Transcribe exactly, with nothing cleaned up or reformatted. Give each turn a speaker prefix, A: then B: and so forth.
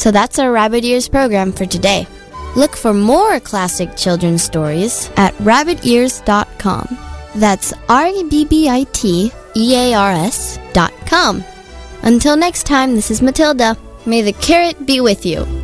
A: So that's our Rabbit Ears program for today. Look for more classic children's stories at rabbit ears dot com. That's R E B B I T E A R S dot com. Until next time, this is Matilda. May the carrot be with you.